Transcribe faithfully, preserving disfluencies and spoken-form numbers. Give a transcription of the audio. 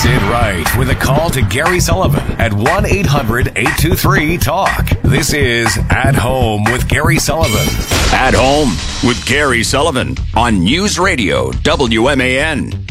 Sid right with a call to Gary Sullivan at one eight hundred eight two three talk. This is At Home with Gary Sullivan. At Home with Gary Sullivan on News Radio W M A N.